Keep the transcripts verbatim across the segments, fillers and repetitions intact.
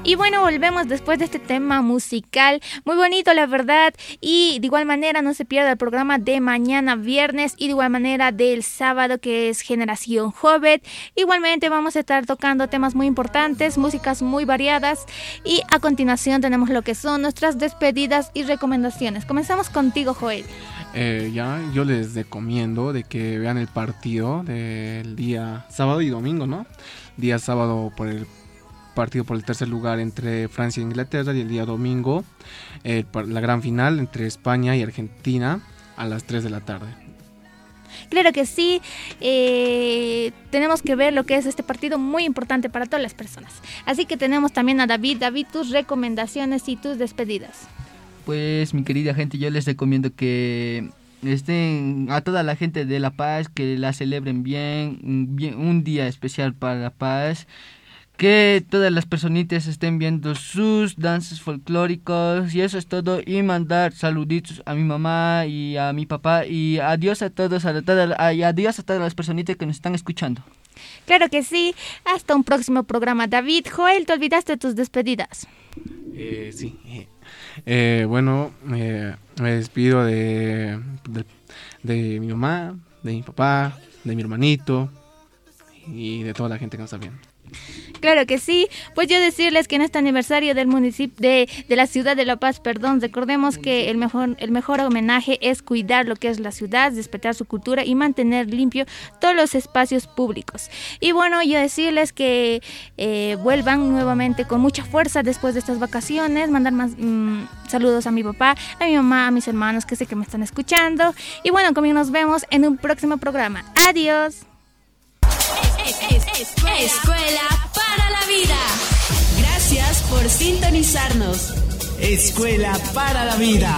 Y bueno, volvemos después de este tema musical, muy bonito la verdad, y de igual manera no se pierda el programa de mañana viernes y de igual manera del sábado que es Generación Joven. Igualmente vamos a estar tocando temas muy importantes, músicas muy variadas y a continuación tenemos lo que son nuestras despedidas y recomendaciones. Comenzamos contigo, Joel. Eh, ya, yo les recomiendo de que vean el partido del día sábado y domingo, ¿no? Día sábado por el partido por el tercer lugar entre Francia e Inglaterra y el día domingo eh, la gran final entre España y Argentina a las tres de la tarde. Claro que sí, eh, tenemos que ver lo que es este partido muy importante para todas las personas. Así que tenemos también a David. David, tus recomendaciones y tus despedidas. Pues mi querida gente, yo les recomiendo que estén a toda la gente de La Paz, que la celebren bien, bien un día especial para La Paz. Que todas las personitas estén viendo sus danzas folclóricos y eso es todo. Y mandar saluditos a mi mamá y a mi papá y adiós a todos, a toda, y adiós a todas las personitas que nos están escuchando. Claro que sí, hasta un próximo programa. David, Joel, ¿te olvidaste tus despedidas? Eh, sí, eh, bueno, eh, me despido de, de, de mi mamá, de mi papá, de mi hermanito y de toda la gente que nos está viendo. Claro que sí, pues yo decirles que en este aniversario del municipio de, de la ciudad de La Paz, perdón, recordemos que el mejor, el mejor homenaje es cuidar lo que es la ciudad, respetar su cultura y mantener limpio todos los espacios públicos. Y bueno, yo decirles que eh, vuelvan nuevamente con mucha fuerza después de estas vacaciones, mandar más mmm, saludos a mi papá, a mi mamá, a mis hermanos que sé que me están escuchando. Y bueno, conmigo nos vemos en un próximo programa. Adiós. Es, es, es, Escuela para la Vida. Gracias por sintonizarnos. Escuela para la Vida.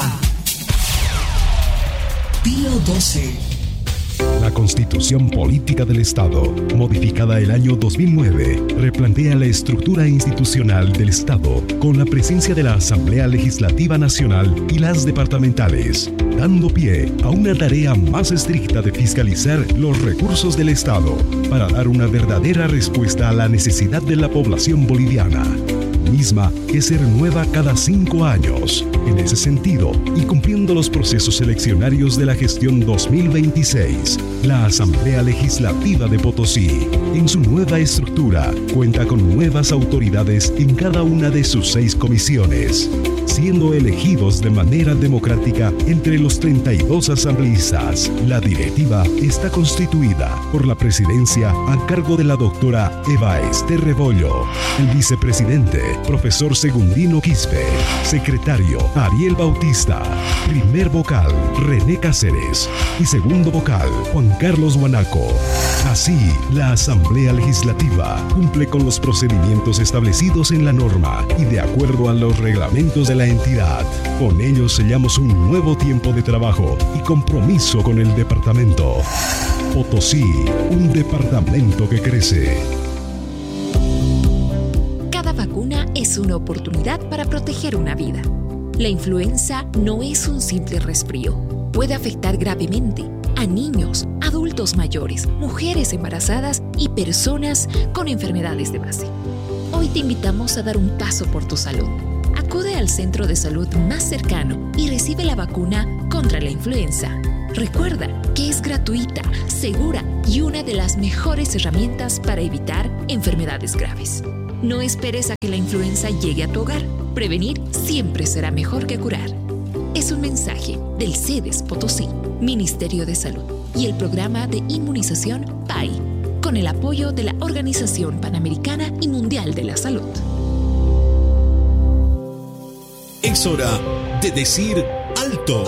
Pío doce. La Constitución Política del Estado, modificada el año dos mil nueve, replantea la estructura institucional del Estado con la presencia de la Asamblea Legislativa Nacional y las departamentales, dando pie a una tarea más estricta de fiscalizar los recursos del Estado para dar una verdadera respuesta a la necesidad de la población boliviana, misma que se renueva cada cinco años. En ese sentido, y cumpliendo los procesos eleccionarios de la gestión dos mil veintiséis, la Asamblea Legislativa de Potosí, en su nueva estructura, cuenta con nuevas autoridades en cada una de sus seis comisiones, siendo elegidos de manera democrática entre los treinta y dos asambleístas. La directiva está constituida por la presidencia a cargo de la doctora Eva Ester Rebollo, el vicepresidente, profesor Segundino Quispe, secretario Ariel Bautista, primer vocal René Cáceres y segundo vocal Juan Carlos Guanaco. Así, la Asamblea Legislativa cumple con los procedimientos establecidos en la norma y de acuerdo a los reglamentos de la entidad. Con ello sellamos un nuevo tiempo de trabajo y compromiso con el departamento. Potosí, un departamento que crece. Cada vacuna es una oportunidad para proteger una vida. La influenza no es un simple resfrío. Puede afectar gravemente a niños, adultos mayores, mujeres embarazadas y personas con enfermedades de base. Hoy te invitamos a dar un paso por tu salud. Acude al centro de salud más cercano y recibe la vacuna contra la influenza. Recuerda que es gratuita, segura y una de las mejores herramientas para evitar enfermedades graves. No esperes a que la influenza llegue a tu hogar. Prevenir siempre será mejor que curar. Es un mensaje del CEDES Potosí, Ministerio de Salud y el Programa de Inmunización P A I, con el apoyo de la Organización Panamericana y Mundial de la Salud. Es hora de decir alto.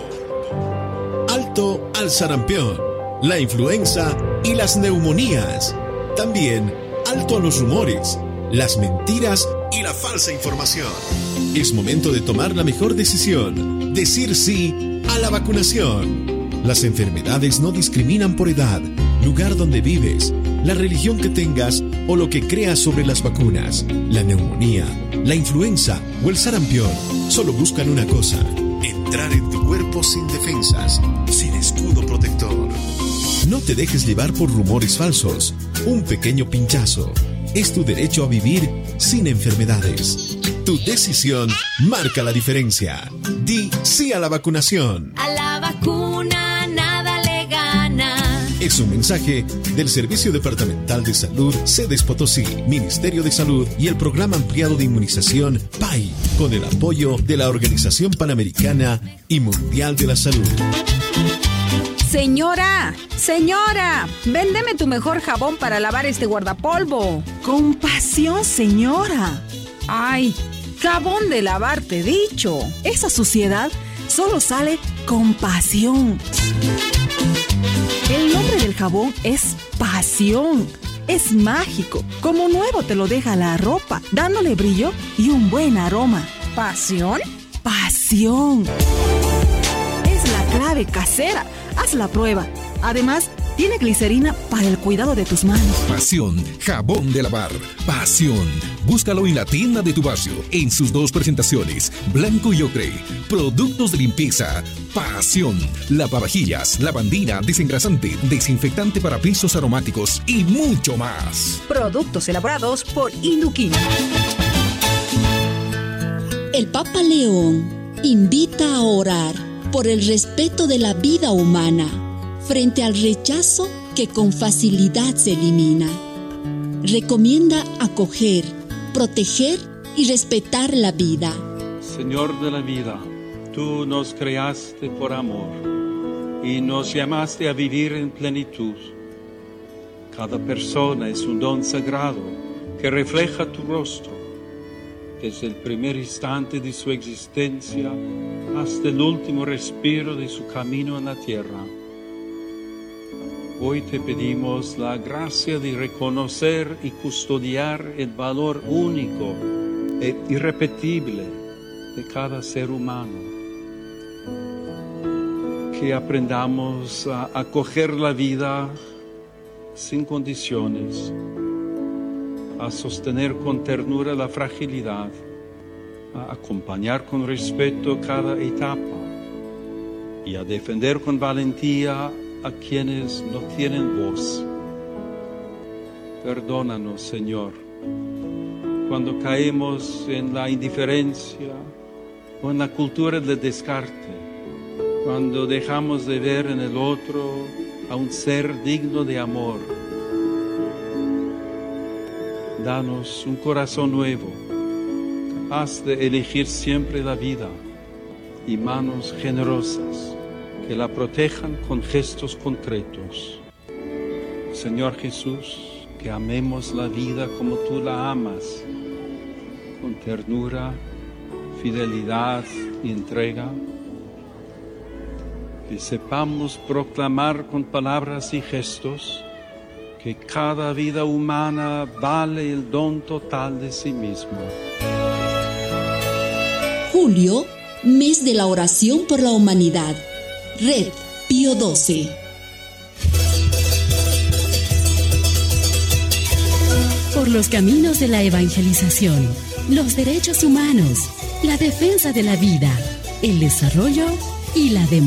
Alto al sarampión, la influenza y las neumonías. También alto a los rumores, las mentiras y la falsa información. Es momento de tomar la mejor decisión, decir sí a la vacunación. Las enfermedades no discriminan por edad, lugar donde vives, la religión que tengas o lo que creas sobre las vacunas. La neumonía, la influenza o el sarampión solo buscan una cosa: entrar en tu cuerpo sin defensas, sin escudo protector. No te dejes llevar por rumores falsos. Un pequeño pinchazo es tu derecho a vivir sin enfermedades. Tu decisión marca la diferencia. Di sí a la vacunación. A la vacuna nada le gana. Es un mensaje del Servicio Departamental de Salud CEDES Potosí, Ministerio de Salud y el Programa Ampliado de Inmunización P A I, con el apoyo de la Organización Panamericana y Mundial de la Salud. Señora, señora, véndeme tu mejor jabón para lavar este guardapolvo. Con pasión, señora. Ay, jabón de lavar, te he dicho. Esa suciedad solo sale con pasión. El nombre del jabón es pasión. Es mágico. Como nuevo te lo deja la ropa, dándole brillo y un buen aroma. ¿Pasión? Pasión. Es la clave casera. Haz la prueba. Además, tiene glicerina para el cuidado de tus manos. Pasión, jabón de lavar. Pasión. Búscalo en la tienda de tu barrio, en sus dos presentaciones, blanco y ocre. Productos de limpieza. Pasión. Lavavajillas, lavandina, desengrasante, desinfectante para pisos aromáticos y mucho más. Productos elaborados por Induquín. El Papa León invita a orar por el respeto de la vida humana frente al rechazo que con facilidad se elimina. Recomienda acoger, proteger y respetar la vida. Señor de la vida, tú nos creaste por amor y nos llamaste a vivir en plenitud. Cada persona es un don sagrado que refleja tu rostro. Desde el primer instante de su existencia hasta el último respiro de su camino en la tierra. Hoy te pedimos la gracia de reconocer y custodiar el valor único e irrepetible de cada ser humano. Que aprendamos a acoger la vida sin condiciones, a sostener con ternura la fragilidad, a acompañar con respeto cada etapa y a defender con valentía a quienes no tienen voz. Perdónanos, Señor, cuando caemos en la indiferencia o en la cultura del descarte, cuando dejamos de ver en el otro a un ser digno de amor. Danos un corazón nuevo, capaz de elegir siempre la vida, y manos generosas que la protejan con gestos concretos. Señor Jesús, que amemos la vida como tú la amas, con ternura, fidelidad y entrega. Que sepamos proclamar con palabras y gestos que cada vida humana vale el don total de sí mismo. Julio, mes de la oración por la humanidad. Red Pío doce. Por los caminos de la evangelización, los derechos humanos, la defensa de la vida, el desarrollo y la democracia.